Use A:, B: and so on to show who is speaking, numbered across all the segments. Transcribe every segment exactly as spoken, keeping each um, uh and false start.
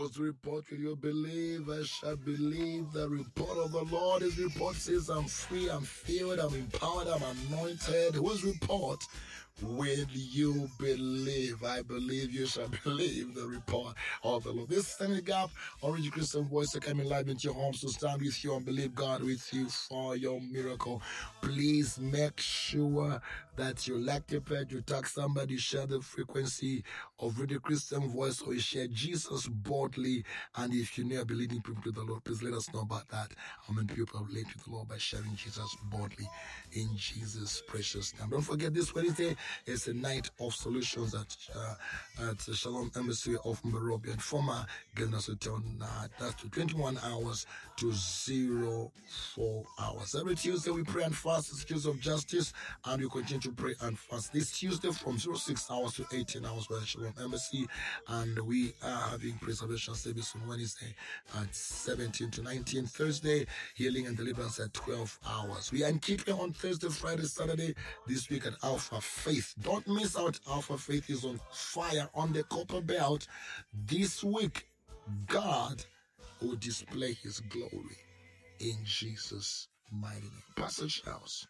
A: Whose report will you believe? I shall believe the report of the Lord. His report says I'm free, I'm filled, I'm empowered, I'm anointed. Whose report will you believe? I believe you shall believe the report of the Lord. This Standing Gap, Origin Christian Voice, coming live into your homes to stand with you and believe God with you for your miracle. Please make sure that you like the page, you tag somebody, share the frequency of Radio Christian Voice, or you share Jesus boldly. And if you know you're leading people to the Lord, please let us know about that. How many people have led to the Lord by sharing Jesus boldly in Jesus' precious name. Don't forget, this Wednesday is a night of solutions at uh, at the Shalom Embassy of Morovia and former Gilnas Hotel. Uh, that's to twenty-one hours to zero four hours. Every Tuesday we pray and fast. It's Tuesday of Justice, and we continue to pray and fast this Tuesday from zero six hours to eighteen hours by the Shalom Embassy, and we are having preservation service on Wednesday at seventeen to nineteen. Thursday, healing and deliverance at twelve hours. We are in Kitwe on Thursday, Friday, Saturday this week at Alpha Faith. Don't miss out. Alpha Faith is on fire on the Copper Belt this week. God will display his glory in Jesus' mighty name. Pastor Charles.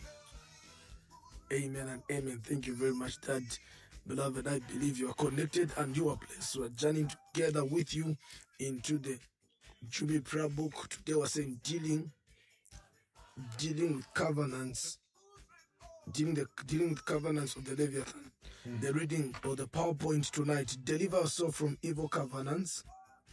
B: Amen and amen. Thank you very much, Dad. Beloved, I believe you are connected and you are blessed. We are journeying together with you into the Jubilee Prayer Book. Today we're saying dealing, dealing with covenants, dealing, the, dealing with covenants of the Leviathan. Mm. The reading of the PowerPoint tonight: deliver yourself from evil covenants.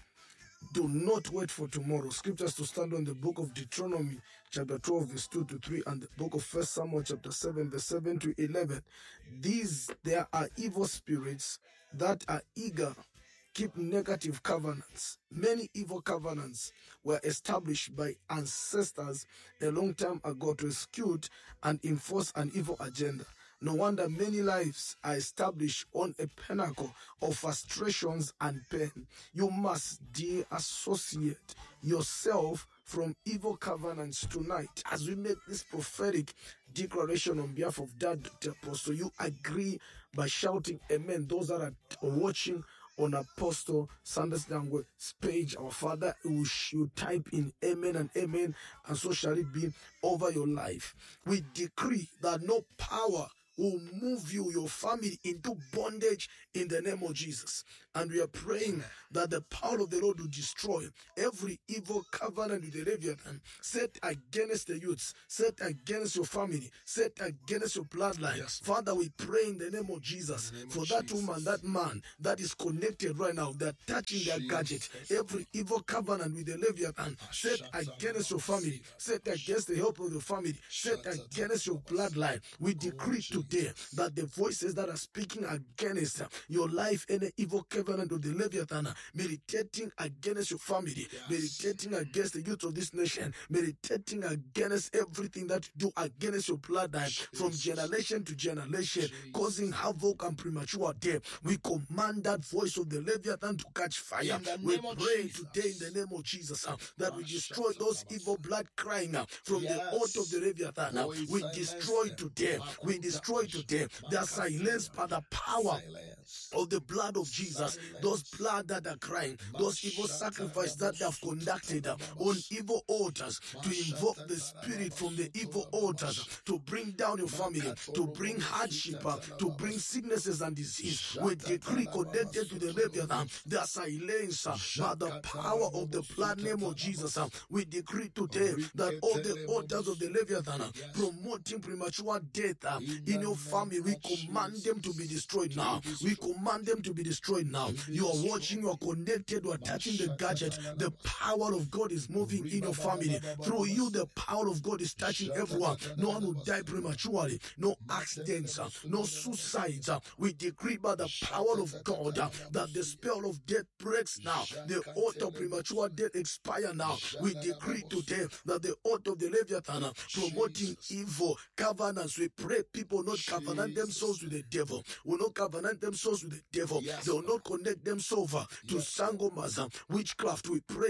B: Do not wait for tomorrow. Scriptures to stand on: the book of Deuteronomy, chapter twelve, verse two to three, and the book of First Samuel, chapter seven, verse seven to eleven. These, there are evil spirits that are eager keep negative covenants. Many evil covenants were established by ancestors a long time ago to execute and enforce an evil agenda. No wonder many lives are established on a pinnacle of frustrations and pain. You must de-associate yourself from evil covenants tonight. As we make this prophetic declaration on behalf of that Doctor Apostle, you agree by shouting amen. Those that are watching on Apostle Sanders Dangwe's page, our Father, will you type in amen and amen, and so shall it be over your life. We decree that no power will move you, your family, into bondage in the name of Jesus. And we are praying that the power of the Lord will destroy every evil covenant with the Leviathan set against the youths, set against your family, set against your bloodline. Yes. Father, we pray in the name of Jesus name for of that Jesus. woman, that man that is connected right now, they're touching Jesus. their gadget. Every evil covenant with the Leviathan set against your family, set against the help of your family, set against your bloodline. We decree to There, that the voices that are speaking against your life, any evil covenant of the Leviathan, meditating against your family, yes. meditating against the youth of this nation, meditating against everything that you do against your bloodline from generation to generation, Jesus. causing havoc and premature death. We command that voice of the Leviathan to catch fire. We pray today in the name of Jesus uh, that we destroy those evil blood crying uh, from yes. the altar of the Leviathan. Uh, we destroy today. We destroy today. They are silenced by the power of the blood of Jesus. Those blood that are crying, those evil sacrifices that they have conducted on evil altars to invoke the spirit from the evil altars to bring down your family, to bring hardship, to bring sicknesses and disease. We decree connected to the Leviathan, they are silenced by the power of the blood name of Jesus. We decree today that all the altars of the Leviathan promoting premature death in your family, we command them to be destroyed now. We command them to be destroyed now. You are watching, you are connected, you are touching the gadget. The power of God is moving in your family. Through you, the power of God is touching everyone. No one will die prematurely. No accidents, no suicides. We decree by the power of God that the spell of death breaks now. The altar of premature death expire now. We decree today that the altar of the Leviathan promoting evil covenants, we pray people not covenant themselves with the devil, will not covenant themselves with the devil. Yes. They will not connect themselves to yes. sangomas, witchcraft. We pray